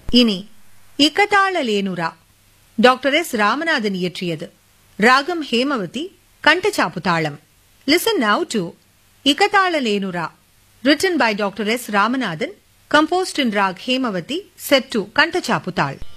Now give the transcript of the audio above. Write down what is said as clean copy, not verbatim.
இனி இக்கதாளலேனுரா doctor S Ramanathan இயற்றியது. ராகம் ஹேமவதி, கண்டச்சாப்பு தாளம். Listen now to இக்கதாளலேனுரா, written by Dr. S. Ramanathan, composed in Rag Hemavati, set to Khandachapu தாள்.